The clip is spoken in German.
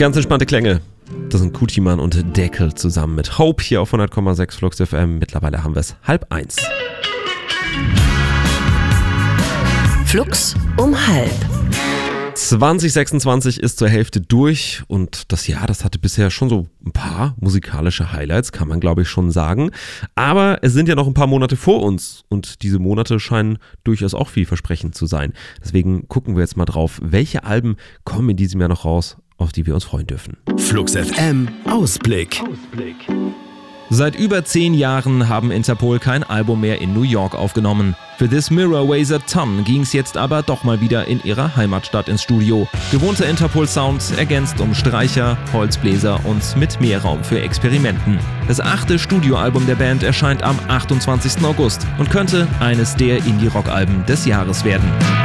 Ganz entspannte Klänge. Das sind Kutiman und Deckel zusammen mit Hope hier auf 100,6 Flux FM. Mittlerweile haben wir es 12:30. Flux um 12:30. 2026 ist zur Hälfte durch und das Jahr, das hatte bisher schon so ein paar musikalische Highlights, kann man glaube ich schon sagen. Aber es sind ja noch ein paar Monate vor uns und diese Monate scheinen durchaus auch vielversprechend zu sein. Deswegen gucken wir jetzt mal drauf, welche Alben kommen in diesem Jahr noch raus, auf die wir uns freuen dürfen. Flux FM Ausblick. Seit über 10 Jahren haben Interpol kein Album mehr in New York aufgenommen. Für This Mirror Weighs a Ton ging es jetzt aber doch mal wieder in ihrer Heimatstadt ins Studio. Gewohnter Interpol-Sound ergänzt um Streicher, Holzbläser und mit mehr Raum für Experimenten. Das 8. Studioalbum der Band erscheint am 28. August und könnte eines der Indie-Rock-Alben des Jahres werden.